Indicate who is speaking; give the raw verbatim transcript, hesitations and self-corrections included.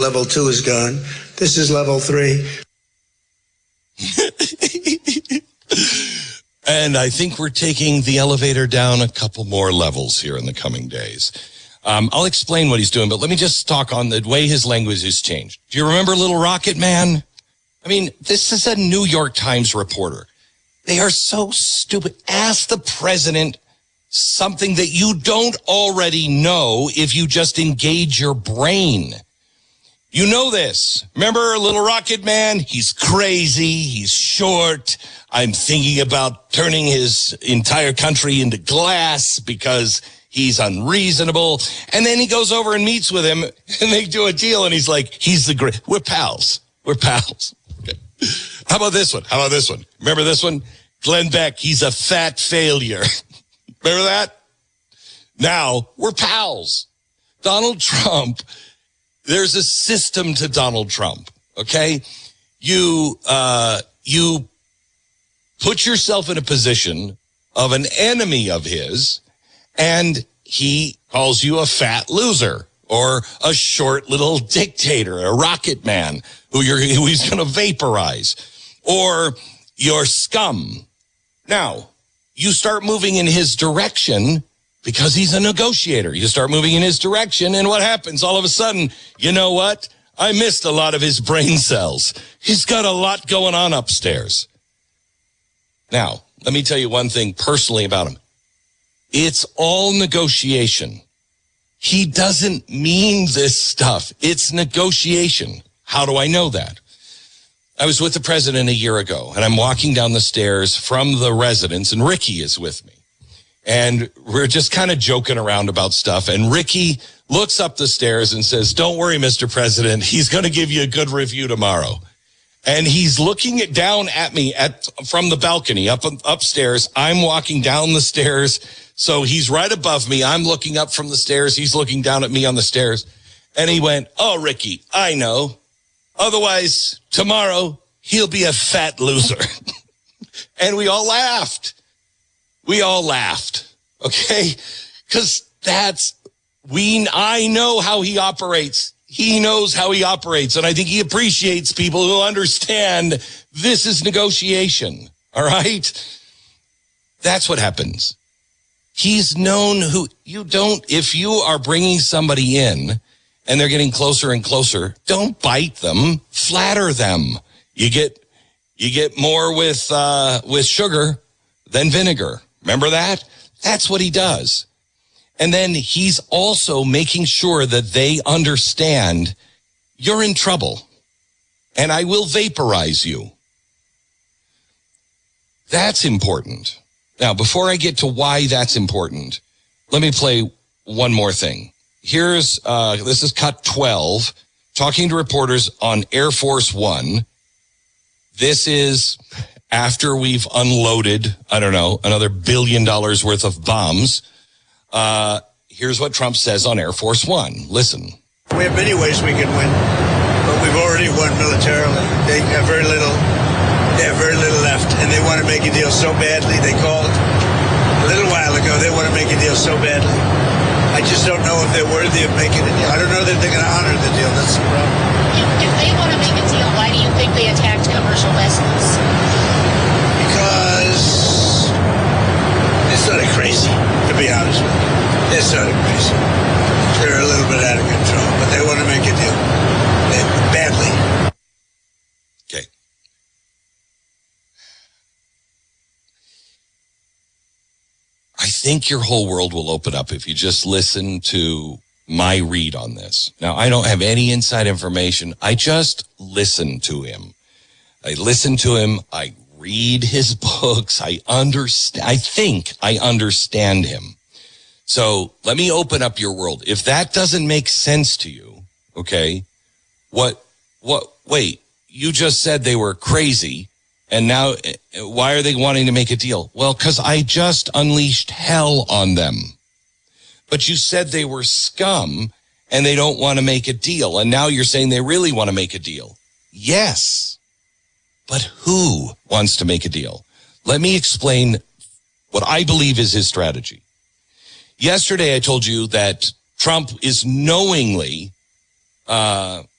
Speaker 1: level two is gone. This is level three.
Speaker 2: And I think we're taking the elevator down a couple more levels here in the coming days. Um, I'll explain what he's doing, but let me just talk on the way his language has changed. Do you remember Little Rocket Man? I mean, this is a New York Times reporter. They are so stupid. Ask the president something that you don't already know if you just engage your brain. You know this. Remember Little Rocket Man? He's crazy. He's short. I'm thinking about turning his entire country into glass because he's unreasonable. And then he goes over and meets with him, and they do a deal, and he's like, he's the great. We're pals. We're pals. Okay. How about this one? How about this one? Remember this one? Glenn Beck, he's a fat failure. Remember that? Now, we're pals. Donald Trump, there's a system to Donald Trump, okay? You, uh, you put yourself in a position of an enemy of his, and he calls you a fat loser or a short little dictator, a rocket man who you're who he's going to vaporize, or you're scum. Now, you start moving in his direction because he's a negotiator. You start moving in his direction, and what happens? All of a sudden, you know what? I missed a lot of his brain cells. He's got a lot going on upstairs. Now, let me tell you one thing personally about him. It's all negotiation. He doesn't mean this stuff. It's negotiation. How do I know that? I was with the president a year ago, and I'm walking down the stairs from the residence, and Ricky is with me. And we're just kind of joking around about stuff. And Ricky looks up the stairs and says, "Don't worry, Mister President. He's going to give you a good review tomorrow." And he's looking it down at me at from the balcony up upstairs. I'm walking down the stairs. So he's right above me. I'm looking up from the stairs. He's looking down at me on the stairs. And he went, "Oh, Ricky, I know. Otherwise, tomorrow, he'll be a fat loser." And we all laughed. We all laughed. Okay? Because that's, we, I know how he operates. He knows how he operates. And I think he appreciates people who understand this is negotiation. All right? That's what happens. He's known who, you don't, if you are bringing somebody in and they're getting closer and closer, don't bite them, flatter them. You get, you get more with, uh, with sugar than vinegar. Remember that? That's what he does. And then he's also making sure that they understand you're in trouble and I will vaporize you. That's important. Now, before I get to why that's important, let me play one more thing. Here's, uh, this is cut twelve, talking to reporters on Air Force One. This is after we've unloaded, I don't know, another billion dollars worth of bombs. Uh, here's what Trump says on Air Force One. Listen.
Speaker 1: We have many ways we can win, but we've already won militarily. They have very little. They have very little left, and they want to make a deal so badly. They called a little while ago. They want to make a deal so badly. I just don't know if they're worthy of making a deal. I don't know that they're going to honor the deal. That's the problem.
Speaker 3: If, if they want to make a deal, why do you think they attacked commercial vessels?
Speaker 1: Because they're sort of crazy, to be honest with you. They're sort of crazy. They're a little bit out of control, but they want to make a deal. They, badly.
Speaker 2: Okay. I think your whole world will open up if you just listen to my read on this. Now, I don't have any inside information. I just listen to him. I listen to him. I read his books. I understand. I think I understand him. So let me open up your world. If that doesn't make sense to you, okay, what, what, wait, you just said they were crazy. And now, why are they wanting to make a deal? Well, because I just unleashed hell on them. But you said they were scum and they don't want to make a deal. And now you're saying they really want to make a deal. Yes. But who wants to make a deal? Let me explain what I believe is his strategy. Yesterday, I told you that Trump is knowingly uh